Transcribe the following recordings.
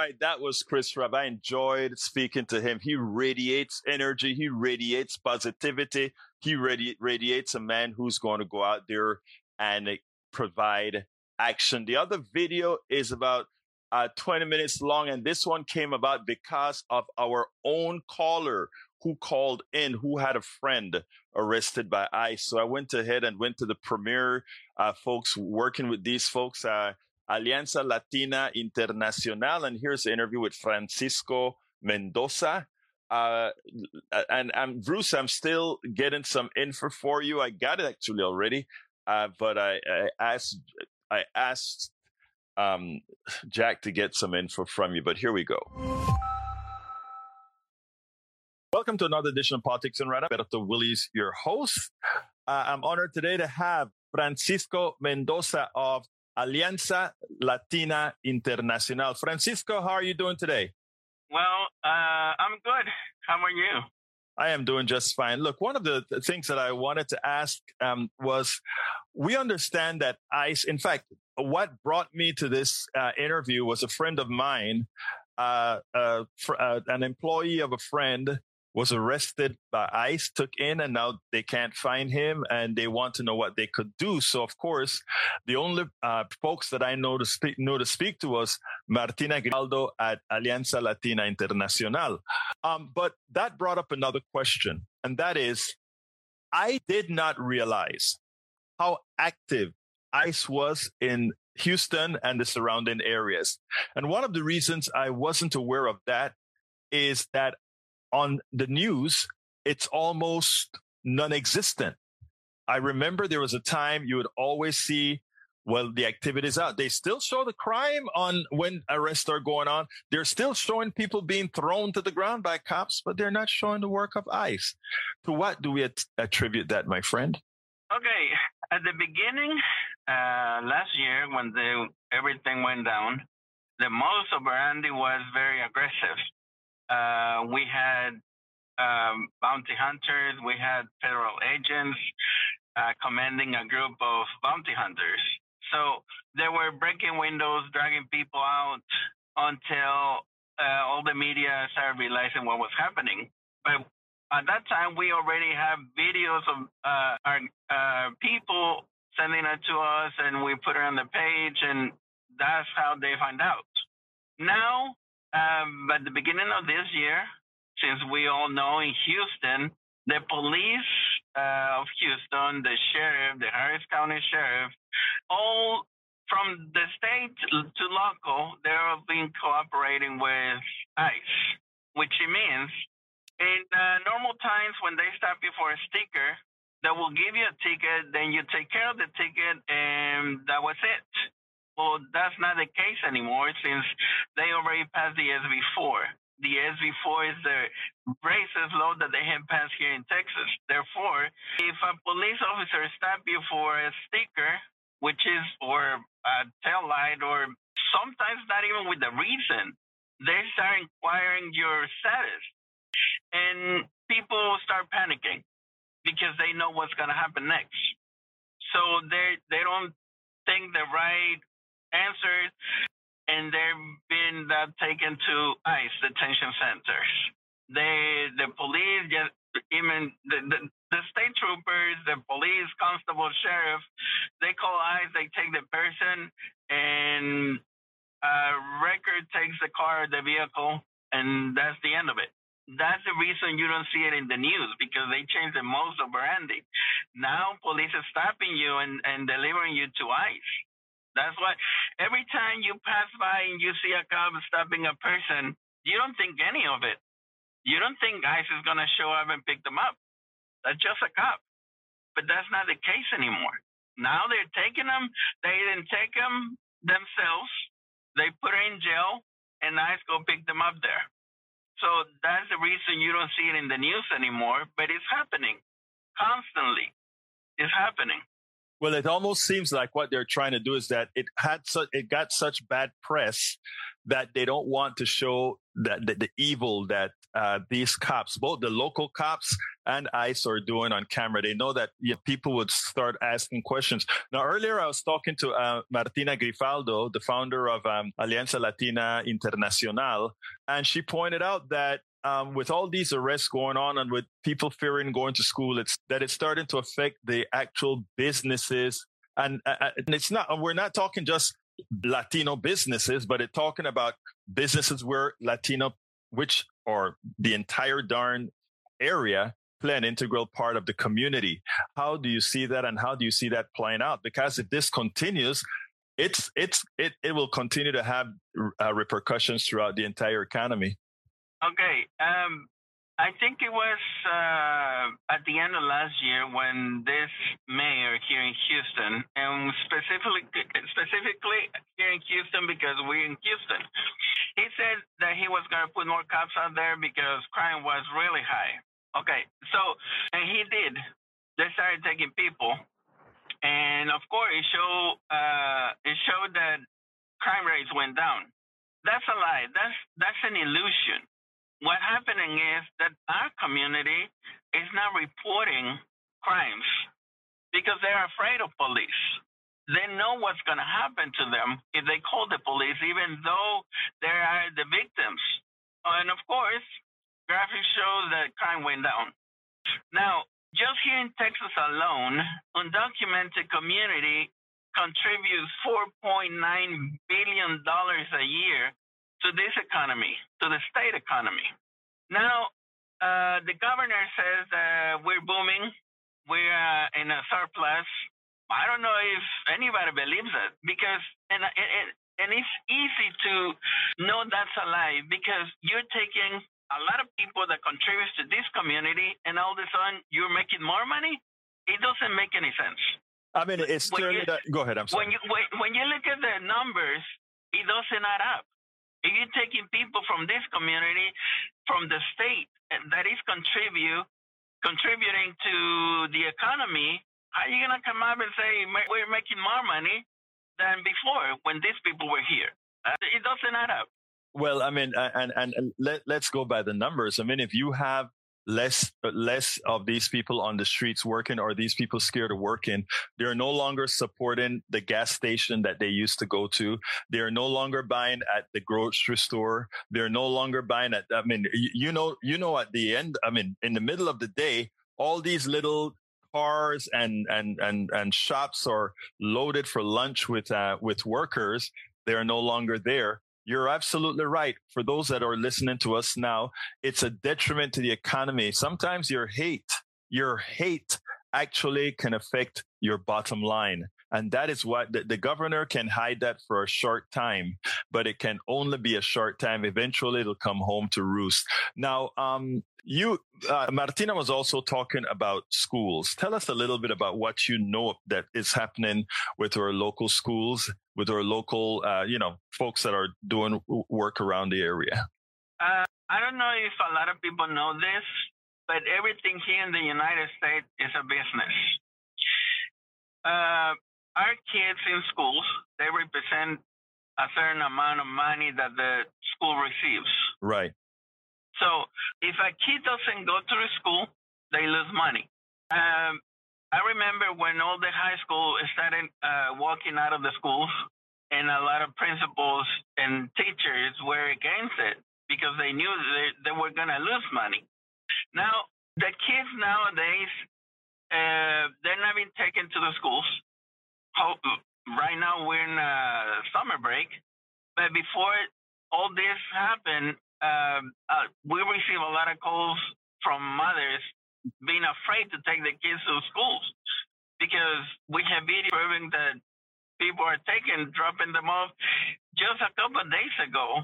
right, that was Chris Rabb. I enjoyed speaking to him. He radiates energy. He radiates positivity. He radiates a man who's going to go out there and provide action. The other video is about 20 minutes long, and this one came about because of our own caller who called in, who had a friend arrested by ICE. So I went ahead and went to the premier folks working with these folks, Alianza Latina Internacional, and here's the interview with Francisco Mendoza. And Bruce, I'm still getting some info for you. I got it actually already, but I asked Jack to get some info from you. But here we go. Welcome to another edition of Politics and Right. Alberto Willies, your host. I'm honored today to have Francisco Mendoza of Alianza Latina Internacional. Francisco, how are you doing today? Well, I'm good. How are you? I am doing just fine. Look, one of the things that I wanted to ask was, we understand that ICE, in fact, what brought me to this interview was a friend of mine, an employee of a friend was arrested by ICE, took in, and now they can't find him, and they want to know what they could do. So, of course, the only folks that I know to speak to was Martina Grijaldo at Alianza Latina Internacional. But that brought up another question, and that is, I did not realize how active ICE was in Houston and the surrounding areas. And one of the reasons I wasn't aware of that is that on the news, it's almost non-existent. I remember there was a time you would always see, well, the activities out. They still show the crime on when arrests are going on. They're still showing people being thrown to the ground by cops, but they're not showing the work of ICE. To what do we attribute that, my friend? Okay. At the beginning, last year, when everything went down, the modus operandi was very aggressive. We had bounty hunters, we had federal agents commanding a group of bounty hunters. So they were breaking windows, dragging people out until all the media started realizing what was happening. But at that time, we already have videos of our people sending it to us, and we put it on the page, and that's how they find out. Now, at the beginning of this year, since we all know in Houston, the police of Houston, the sheriff, the Harris County sheriff, all from the state to local, they've been cooperating with ICE, which means in normal times when they stop you for a sticker, they will give you a ticket, then you take care of the ticket, and that was it. Well, that's not the case anymore since they already passed the SB4. The SB4 is the racist law that they have passed here in Texas. Therefore, if a police officer stops you for a sticker, which is, or a tail light, or sometimes not even with a reason, they start inquiring your status. And people start panicking because they know what's going to happen next. So they don't think the right answers, and they've been taken to ICE detention centers. The police, even the state troopers, the police, constable, sheriff, they call ICE, they take the person, and record takes the car, the vehicle, and that's the end of it. That's the reason you don't see it in the news, because they changed the modus operandi. Now police are stopping you and delivering you to ICE. That's why every time you pass by and you see a cop stopping a person, you don't think any of it. You don't think ICE is going to show up and pick them up. That's just a cop. But that's not the case anymore. Now they're taking them. They didn't take them themselves. They put her in jail, and ICE go pick them up there. So that's the reason you don't see it in the news anymore, but it's happening constantly. It's happening. Well, it almost seems like what they're trying to do is that it got such bad press that they don't want to show that the evil that these cops, both the local cops and ICE, are doing on camera. They know that people would start asking questions. Now, earlier I was talking to Martina Grifaldo, the founder of Alianza Latina Internacional, and she pointed out that with all these arrests going on and with people fearing going to school, it's starting to affect the actual businesses. And it's not, we're not talking just Latino businesses, but it's talking about businesses where Latino, or the entire darn area, play an integral part of the community. How do you see that, and how do you see that playing out? Because if this continues, it will continue to have repercussions throughout the entire economy. Okay. I think it was at the end of last year when this mayor here in Houston, and specifically here in Houston because we're in Houston, he said that he was going to put more cops out there because crime was really high. Okay, so, and he did. They started taking people, and of course it showed that crime rates went down. That's a lie. That's an illusion. What's happening is that our community is not reporting crimes because they're afraid of police. They know what's going to happen to them if they call the police, even though they are the victims. And of course, graphics show that crime went down. Now, just here in Texas alone, undocumented community contributes $4.9 billion a year to this economy, to the state economy. Now, the governor says we're booming, we're in a surplus. I don't know if anybody believes it because, and it's easy to know that's a lie because you're taking a lot of people that contribute to this community and all of a sudden you're making more money. It doesn't make any sense. I mean, it's clearly go ahead. I'm sorry. When you look at the numbers, it doesn't add up. If you're taking people from this community, from the state that is contributing to the economy, how are you going to come up and say we're making more money than before when these people were here? It doesn't add up. Well, I mean, and let's go by the numbers. I mean, if you have less of these people on the streets working, or these people scared of working, they're no longer supporting the gas station that they used to go to. They're no longer buying at the grocery store. They're no longer buying at, I mean, you know, at the end, I mean, in the middle of the day, all these little cars and shops are loaded for lunch with workers. They are no longer there. You're absolutely right. For those that are listening to us now, it's a detriment to the economy. Sometimes your hate actually can affect your bottom line. And that is what the governor can hide that for a short time, but it can only be a short time. Eventually it'll come home to roost. Now, Martina was also talking about schools. Tell us a little bit about what you know that is happening with our local schools, with our local, folks that are doing work around the area. I don't know if a lot of people know this, but everything here in the United States is a business. Our kids in schools, they represent a certain amount of money that the school receives. Right. So if a kid doesn't go to the school, they lose money. I remember when all the high school started walking out of the schools, and a lot of principals and teachers were against it because they knew they were going to lose money. Now, the kids nowadays, they're not being taken to the schools. Right now, we're in summer break. But before all this happened, we receive a lot of calls from mothers being afraid to take their kids to schools because we have video proving that people are dropping them off. Just a couple of days ago,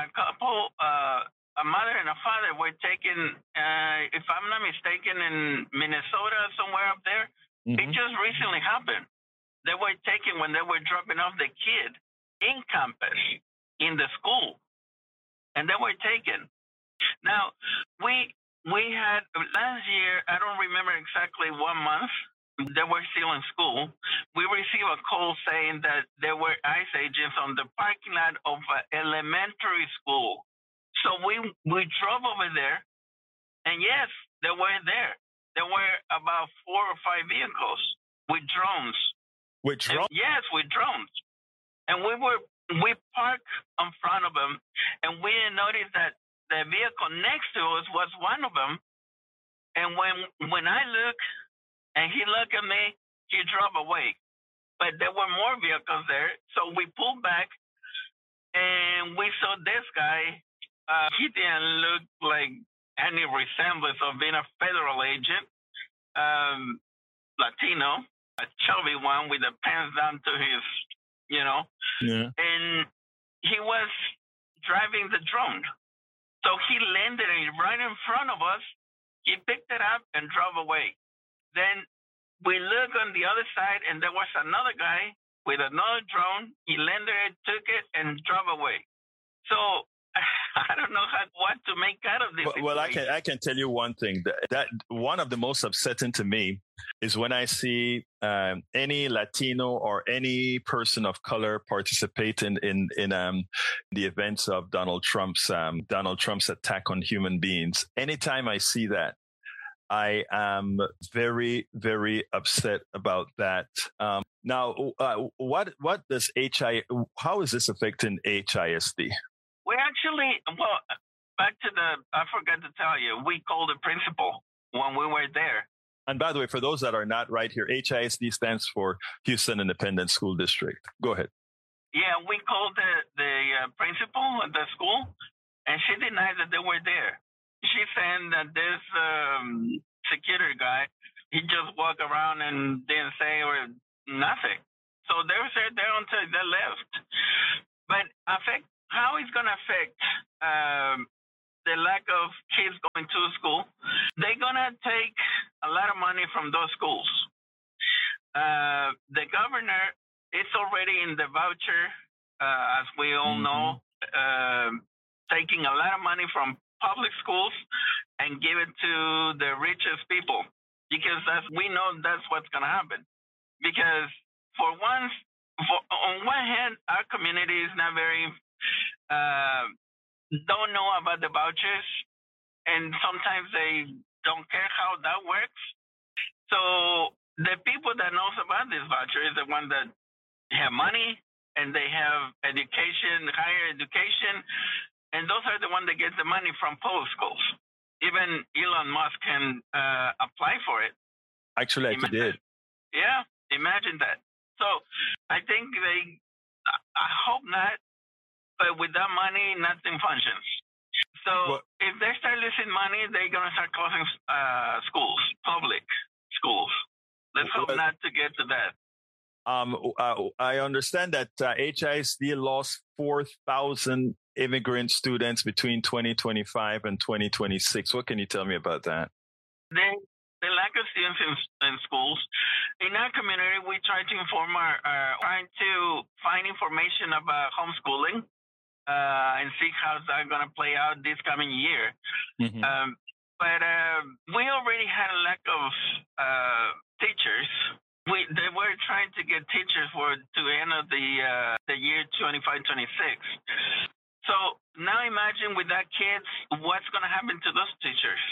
a mother and a father were taken, if I'm not mistaken, in Minnesota, somewhere up there. Mm-hmm. It just recently happened. They were taken when they were dropping off the kid in campus, in the school, and they were taken. Now, we had last year, I don't remember exactly what month, they were still in school, we received a call saying that there were ICE agents on the parking lot of an elementary school. So we drove over there, and yes, they were there. There were about 4 or 5 vehicles with drones. With drones? Yes, with drones. And we parked in front of them, and we noticed that the vehicle next to us was one of them. And when I look, and he looked at me, he drove away. But there were more vehicles there, so we pulled back, and we saw this guy. He didn't look like any resemblance of being a federal agent. Latino, a chubby one with the pants down to his, Yeah. And he was driving the drone. So he landed it right in front of us. He picked it up and drove away. Then we looked on the other side, and there was another guy with another drone. He landed it, took it, and drove away. So I don't know what to make out of this. Well, I can tell you one thing. That one of the most upsetting to me is when I see any Latino or any person of color participate in the events of Donald Trump's attack on human beings. Anytime I see that, I am very, very upset about that. Now, what does how is this affecting HISD? We actually, back to I forgot to tell you, we called the principal when we were there. And by the way, for those that are not right here, HISD stands for Houston Independent School District. Go ahead. Yeah, we called the principal at the school, and she denied that they were there. She said that this security guy, he just walked around and didn't say or nothing. So they were there until they left. But how it's going to affect the lack of kids going to school, they're going to take a lot of money from those schools. The governor is already in the voucher, as we all know, taking a lot of money from public schools and give it to the richest people, because we know that's what's going to happen. Because on one hand, our community is not very don't know about the vouchers, and sometimes they don't care how that works. So the people that knows about this voucher is the one that have money and they have education, higher education. And those are the ones that get the money from public schools. Even Elon Musk can apply for it. Actually, I did. Yeah, imagine that. So I think I hope not, but with that money, nothing functions. So if they start losing money, they're going to start closing schools, public schools. Let's hope not to get to that. I understand that HISD lost 4,000 immigrant students between 2025 and 2026. What can you tell me about that? The lack of students in schools. In our community, we try to trying to find information about homeschooling and see how that's going to play out this coming year. But we already had a lack of teachers. They were trying to get teachers to the end of the year 25-26. So now imagine with that kids, what's going to happen to those teachers?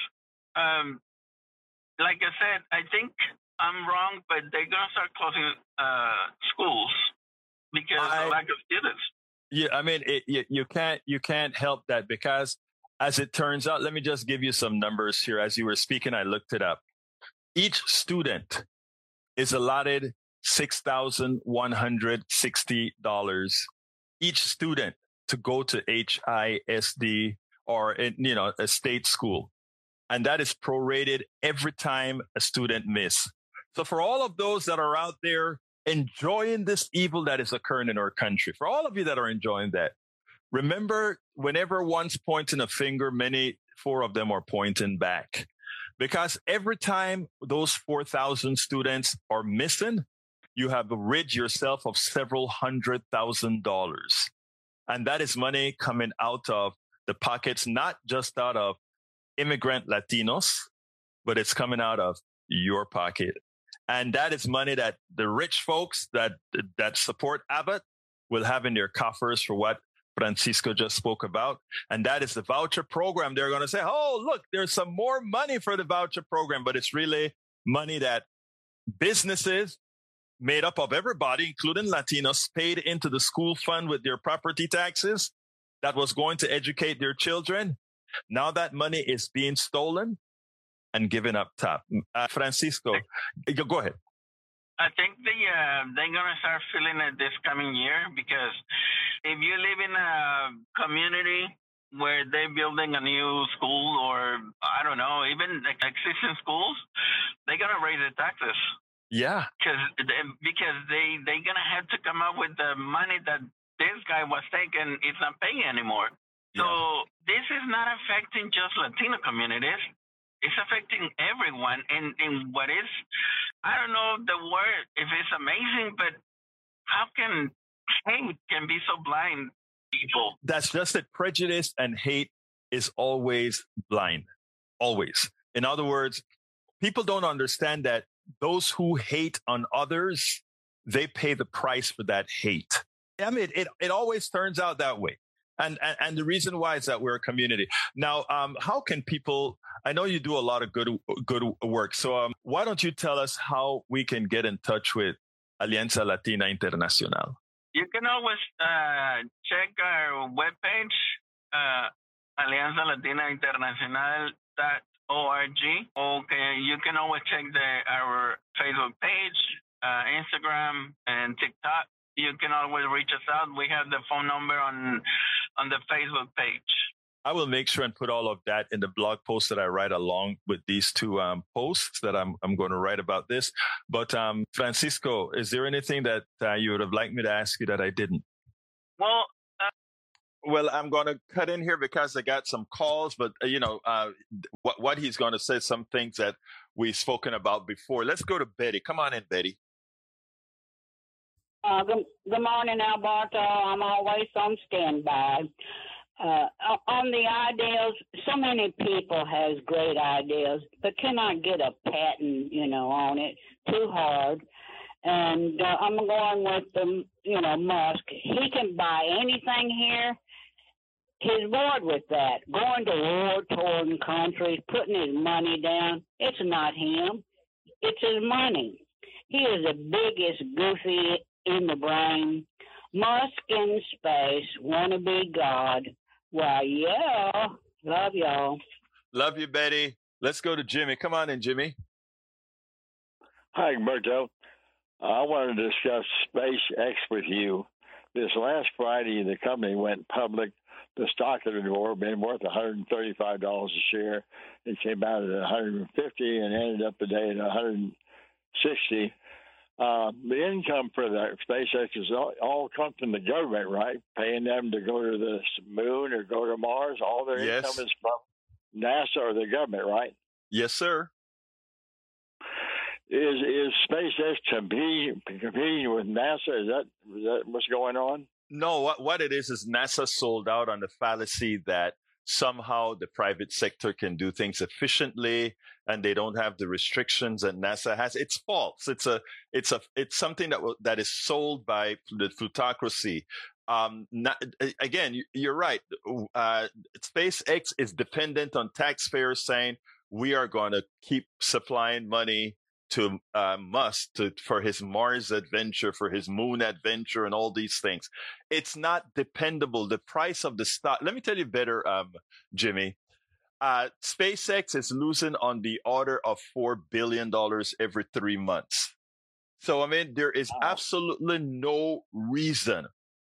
Like I said, I think I'm wrong, but they're going to start closing schools because of lack of students. Yeah, I mean, you can't help that, because as it turns out, let me just give you some numbers here. As you were speaking, I looked it up. Each student is allotted $6,160 each student to go to HISD or a state school. And that is prorated every time a student misses. So for all of those that are out there enjoying this evil that is occurring in our country, for all of you that are enjoying that, remember, whenever one's pointing a finger, four of them are pointing back. Because every time those 4,000 students are missing, you have rid yourself of several $100,000. And that is money coming out of the pockets, not just out of immigrant Latinos, but it's coming out of your pocket. And that is money that the rich folks that support Abbott will have in their coffers for what Francisco just spoke about. And that is the voucher program. They're going to say, oh, look, there's some more money for the voucher program, but it's really money that businesses made up of everybody, including Latinos, paid into the school fund with their property taxes that was going to educate their children. Now that money is being stolen and given up top. Francisco, go ahead. I think they're going to start feeling it this coming year, because if you live in a community where they're building a new school, or I don't know, even existing schools, they're going to raise the taxes. Yeah. Because they're going to have to come up with the money that this guy was taking. It's not paying anymore. So this is not affecting just Latino communities. It's affecting everyone. And what is, I don't know the word, if it's amazing, but how can hate can be so blind, people? That's just it. Prejudice and hate is always blind. Always. In other words, people don't understand that those who hate on others, they pay the price for that hate. I mean, it always turns out that way. And the reason why is that we're a community. Now, how can people, I know you do a lot of good work. So why don't you tell us how we can get in touch with Alianza Latina Internacional? You can always check our webpage, alianzalatina.internacional.org. Okay, you can always check our Facebook page, Instagram, and TikTok. You can always reach us out. We have the phone number on the Facebook page. I will make sure and put all of that in the blog post that I write along with these two posts that I'm going to write about this. But Francisco, is there anything that you would have liked me to ask you that I didn't? Well, I'm going to cut in here because I got some calls, but what he's going to say, some things that we've spoken about before. Let's go to Betty. Come on in, Betty. Good morning, Alberto. I'm always on standby. On the ideas, so many people has great ideas, but cannot get a patent, on it. Too hard. And I'm going with Musk. He can buy anything here. He's bored with that. Going to war-torn countries, putting his money down. It's not him. It's his money. He is the biggest goofy in the brain. Musk in space, wanna be God. Why, yeah. Love y'all. Love you, Betty. Let's go to Jimmy. Come on in, Jimmy. Hi, Alberto. I want to discuss SpaceX with you. This last Friday, the company went public. The stock had been worth $135 a share. It came out at $150 and ended up today at $160. The income for the SpaceX is all come from the government, right? Paying them to go to the moon or go to Mars. All their income is from NASA or the government, right? Yes, sir. Is SpaceX competing with NASA? Is that what's going on? No, what it is NASA sold out on the fallacy that somehow the private sector can do things efficiently and they don't have the restrictions that NASA has. It's false. It's something that is sold by the plutocracy. Again, you're right. SpaceX is dependent on taxpayers saying we are going to keep supplying money to Musk for his Mars adventure, for his moon adventure, and all these things. It's not dependable. The price of the stock. Let me tell you better, Jimmy. SpaceX is losing on the order of $4 billion every 3 months. So, I mean, there is absolutely no reason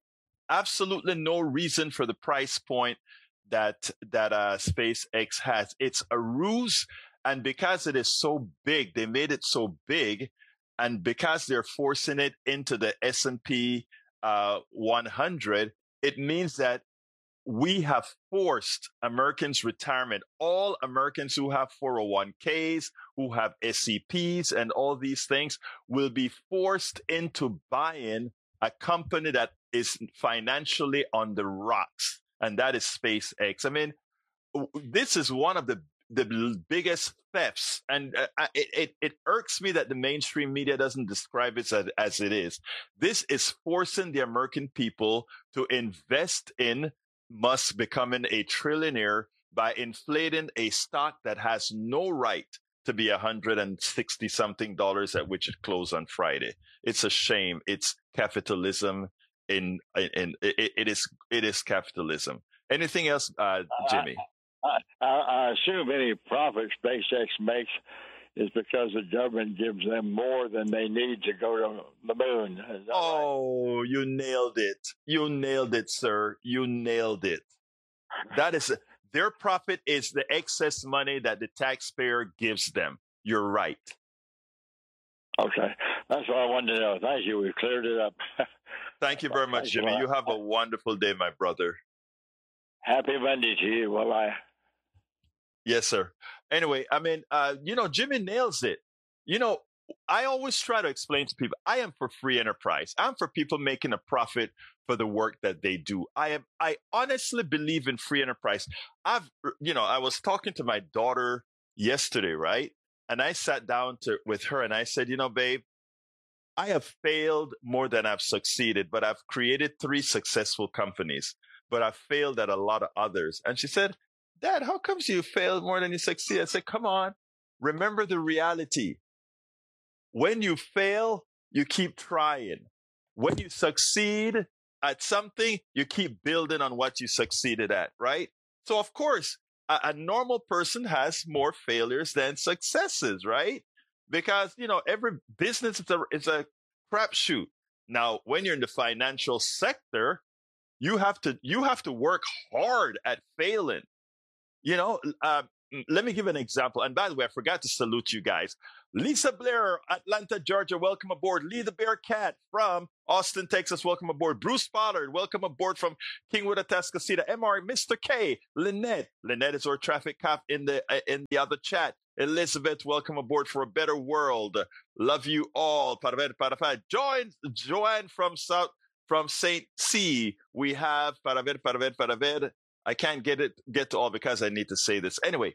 for the price point that SpaceX has. It's a ruse. And because it is so big, they made it so big. And because they're forcing it into the S&P 100, it means that we have forced Americans' retirement. All Americans who have 401ks, who have SEPs and all these things will be forced into buying a company that is financially on the rocks. And that is SpaceX. I mean, this is one of the the biggest thefts, and it irks me that the mainstream media doesn't describe it as it is. This is forcing the American people to invest in Musk becoming a trillionaire by inflating a stock that has no right to be $160 something at which it closed on Friday. It's a shame. It's capitalism. It is capitalism. Anything else, Jimmy? I assume any profit SpaceX makes is because the government gives them more than they need to go to the moon. Oh, right? You nailed it. You nailed it, sir. You nailed it. That is their profit is the excess money that the taxpayer gives them. You're right. Okay. That's what I wanted to know. Thank you. We've cleared it up. Thank you very much, Jimmy. You have a wonderful day, my brother. Happy Monday to you. Bye-bye. Yes, sir. Anyway, I mean, Jimmy nails it. I always try to explain to people, I am for free enterprise. I'm for people making a profit for the work that they do. I honestly believe in free enterprise. I was talking to my daughter yesterday, right? And I sat down with her and I said, babe, I have failed more than I've succeeded, but I've created 3 successful companies, but I've failed at a lot of others. And she said, Dad, how comes you failed more than you succeed? I said, come on, remember the reality. When you fail, you keep trying. When you succeed at something, you keep building on what you succeeded at, right? So, of course, a normal person has more failures than successes, right? Because, every business is a crapshoot. Now, when you're in the financial sector, you have to work hard at failing. Let me give an example. And by the way, I forgot to salute you guys. Lisa Blair, Atlanta, Georgia, welcome aboard. Lee the Bearcat from Austin, Texas, welcome aboard. Bruce Pollard, welcome aboard from Kingwood, Atascocita. MR, Mr. K, Lynette is our traffic cop in the other chat. Elizabeth, welcome aboard for a better world. Love you all. Joanne from St. C. We have Paraver. I can't get to all because I need to say this. Anyway,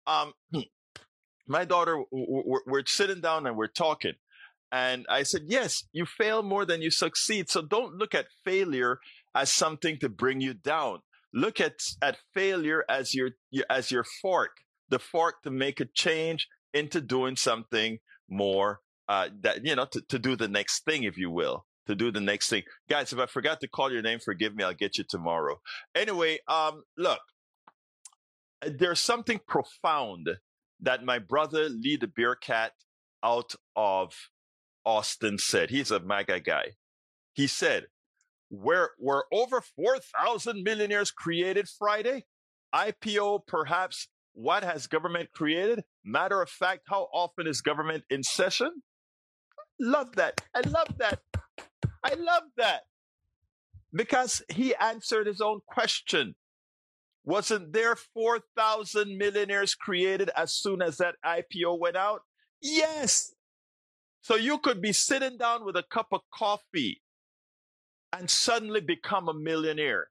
my daughter, we're sitting down and we're talking. And I said, yes, you fail more than you succeed. So don't look at failure as something to bring you down. Look at failure as your fork, the fork to make a change into doing something more, to do the next thing, if you will. To do the next thing. Guys, if I forgot to call your name, forgive me. I'll get you tomorrow. Anyway, look, there's something profound that my brother Lee the Bearcat out of Austin said. He's a MAGA guy. He said, were over 4,000 millionaires created Friday? IPO, perhaps. What has government created? Matter of fact, how often is government in session? Love that. I love that. I love that because he answered his own question. Wasn't there 4,000 millionaires created as soon as that IPO went out? Yes. So you could be sitting down with a cup of coffee and suddenly become a millionaire.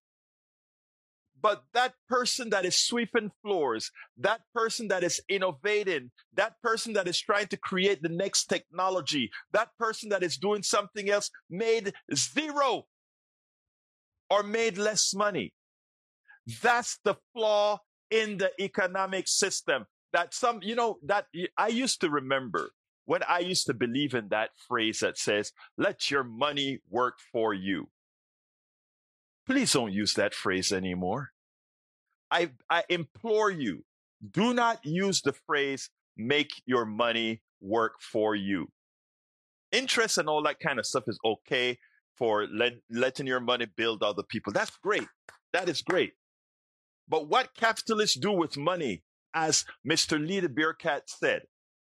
But that person that is sweeping floors, that person that is innovating, that person that is trying to create the next technology, that person that is doing something else made 0 or made less money. That's the flaw in the economic system. That I used to remember when I used to believe in that phrase that says, let your money work for you. Please don't use that phrase anymore. I implore you, do not use the phrase, make your money work for you. Interest and all that kind of stuff is okay for letting your money build other people. That's great. That is great. But what capitalists do with money, as Mr. Lee the Bearcat said,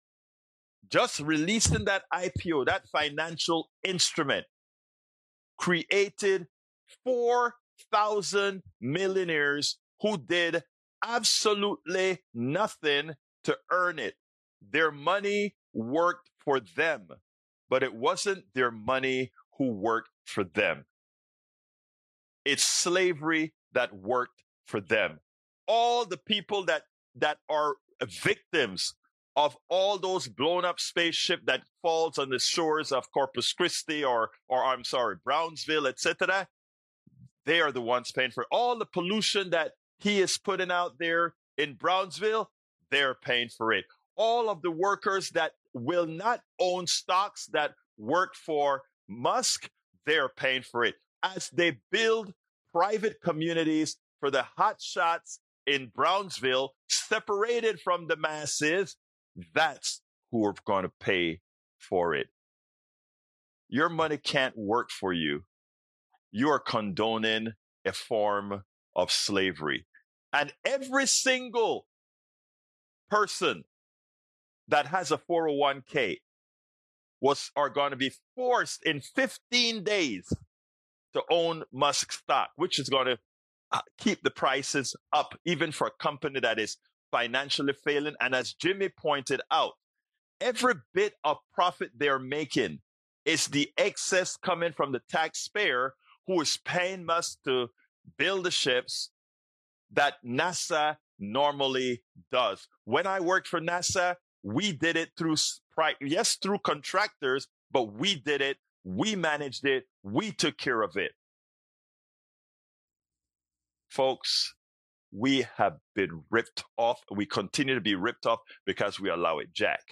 just releasing that IPO, that financial instrument, created 4,000 millionaires who did absolutely nothing to earn it. Their money worked for them, but it wasn't their money who worked for them. It's slavery that worked for them. All the people that are victims of all those blown up spaceship that falls on the shores of Corpus Christi or Brownsville, etc. They are the ones paying for all the pollution that he is putting out there in Brownsville. They're paying for it. All of the workers that will not own stocks that work for Musk, they're paying for it. As they build private communities for the hotshots in Brownsville, separated from the masses, that's who are going to pay for it. Your money can't work for you. You are condoning a form of slavery. And every single person that has a 401k are going to be forced in 15 days to own Musk stock, which is going to keep the prices up, even for a company that is financially failing. And as Jimmy pointed out, every bit of profit they're making is the excess coming from the taxpayer who is paying Musk to build the ships that NASA normally does. When I worked for NASA, we did it through contractors, but we did it. We managed it. We took care of it. Folks, we have been ripped off. We continue to be ripped off because we allow it, Jack.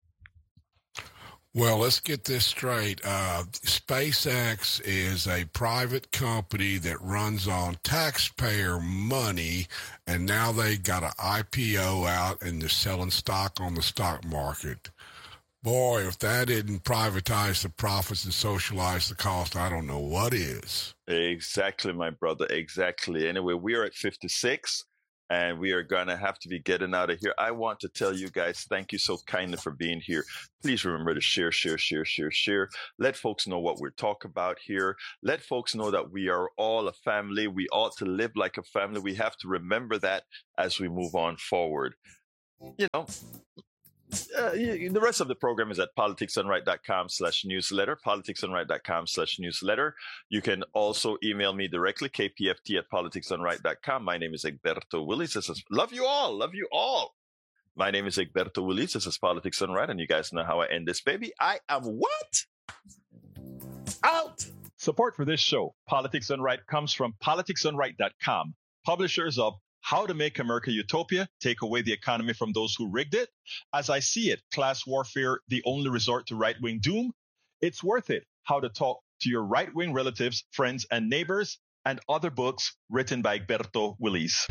Well, let's get this straight. SpaceX is a private company that runs on taxpayer money, and now they got an IPO out and they're selling stock on the stock market. Boy, if that didn't privatize the profits and socialize the cost, I don't know what is. Exactly, my brother. Exactly. Anyway, we are at 56. And we are going to have to be getting out of here. I want to tell you guys, thank you so kindly for being here. Please remember to share. Let folks know what we're talking about here. Let folks know that we are all a family. We ought to live like a family. We have to remember that as we move on forward. You know, the rest of the program is at politicsdoneright.com/newsletter, politicsdoneright.com/newsletter. You can also email me directly, kpft@politicsdoneright.com. My name is Egberto Willies. Love you all. My name is Egberto Willies. This is Politics Done Right, and you guys know how I end this, baby. I am what? Out! Support for this show, Politics Done Right, comes from politicsdoneright.com, publishers of How to Make America Utopia, Take Away the Economy from Those Who Rigged It, As I See It, Class Warfare, The Only Resort to Right-Wing Doom, It's Worth It, How to Talk to Your Right-Wing Relatives, Friends, and Neighbors, and other books written by Egberto Willies.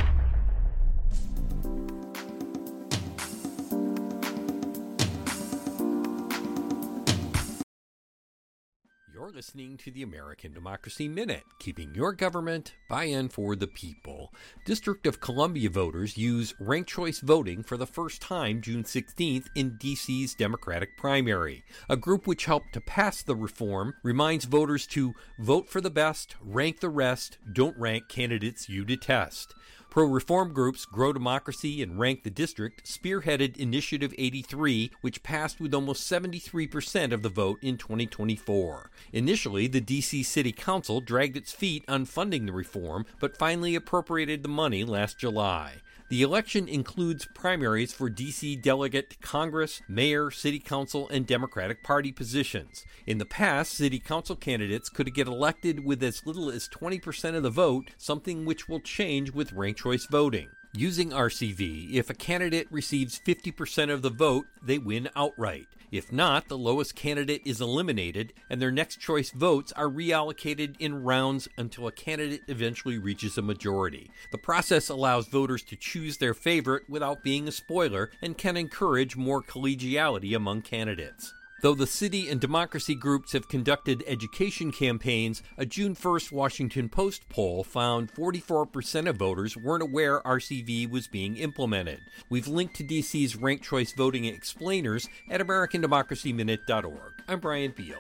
You're listening to the American Democracy Minute, keeping your government by and for the people. District of Columbia voters use ranked choice voting for the first time June 16th in D.C.'s Democratic primary. A group which helped to pass the reform reminds voters to vote for the best, rank the rest, don't rank candidates you detest. Pro-reform groups Grow Democracy and Rank the District spearheaded Initiative 83, which passed with almost 73% of the vote in 2024. Initially, the D.C. City Council dragged its feet on funding the reform, but finally appropriated the money last July. The election includes primaries for D.C. delegate to Congress, mayor, city council, and Democratic Party positions. In the past, city council candidates could get elected with as little as 20% of the vote, something which will change with ranked choice voting. Using RCV, if a candidate receives 50% of the vote, they win outright. If not, the lowest candidate is eliminated, and their next choice votes are reallocated in rounds until a candidate eventually reaches a majority. The process allows voters to choose their favorite without being a spoiler and can encourage more collegiality among candidates. Though the city and democracy groups have conducted education campaigns, a June 1st Washington Post poll found 44% of voters weren't aware RCV was being implemented. We've linked to DC's ranked choice voting explainers at AmericanDemocracyMinute.org. I'm Brian Beal.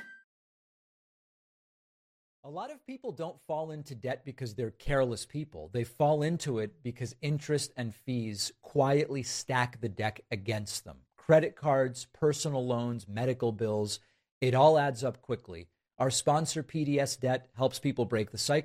A lot of people don't fall into debt because they're careless people. They fall into it because interest and fees quietly stack the deck against them. Credit cards, personal loans, medical bills, it all adds up quickly. Our sponsor, PDS Debt, helps people break the cycle.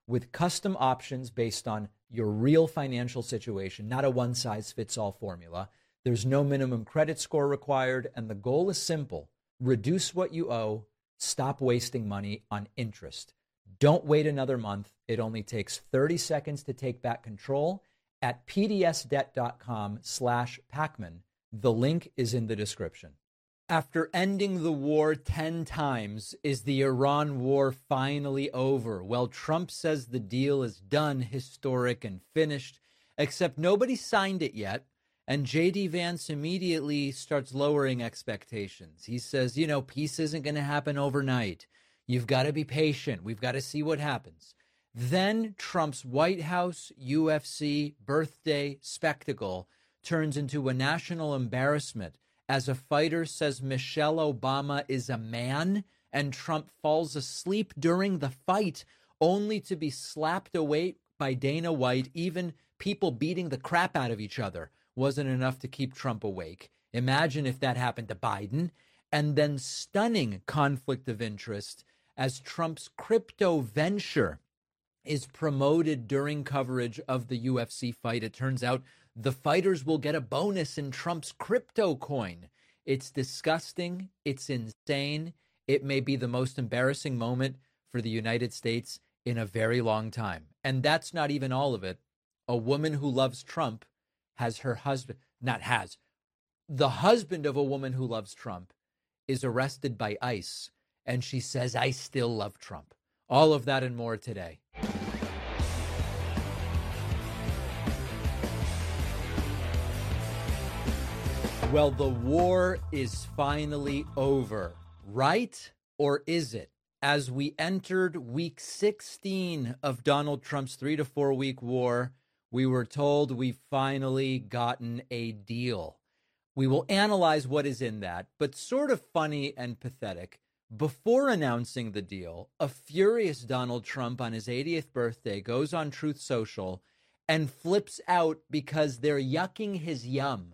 with custom options based on your real financial situation, not a one-size-fits-all formula. There's no minimum credit score required, and the goal is simple. Reduce what you owe. Stop wasting money on interest. Don't wait another month. It only takes 30 seconds to take back control at pdsdebt.com/Pacman. The link is in the description. After ending the war 10 times, is the Iran war finally over? Well, Trump says the deal is done, historic, and finished, except nobody signed it yet. And J.D. Vance immediately starts lowering expectations. He says, peace isn't going to happen overnight. You've got to be patient. We've got to see what happens. Then Trump's White House, UFC, birthday spectacle turns into a national embarrassment as a fighter says Michelle Obama is a man, and Trump falls asleep during the fight, only to be slapped awake by Dana White. Even people beating the crap out of each other wasn't enough to keep Trump awake. Imagine if that happened to Biden. And then stunning conflict of interest as Trump's crypto venture is promoted during coverage of the UFC fight. It turns out the fighters will get a bonus in Trump's crypto coin. It's disgusting. It's insane. It may be the most embarrassing moment for the United States in a very long time. And that's not even all of it. A woman who loves Trump has her husband, the husband of a woman who loves Trump is arrested by ICE. And she says, I still love Trump. All of that and more today. Well, the war is finally over, right? Or is it? As we entered week 16 of Donald Trump's 3 to 4 week war, we were told we've finally gotten a deal. We will analyze what is in that, but sort of funny and pathetic. Before announcing the deal, a furious Donald Trump on his 80th birthday goes on Truth Social and flips out because they're yucking his yum.